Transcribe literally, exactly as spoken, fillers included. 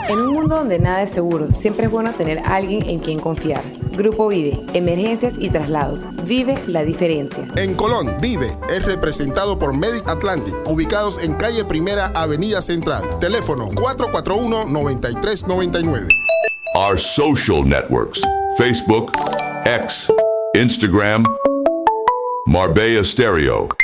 En un mundo donde nada es seguro, siempre es bueno tener a alguien en quien confiar. Grupo Vive, emergencias y traslados. Vive la diferencia. En Colón, Vive es representado por Medic Atlantic, ubicados en calle Primera, Avenida Central. Teléfono cuatro cuatro uno, nueve tres nueve nueve. Our social networks: Facebook, X, Instagram, Marbella Stereo.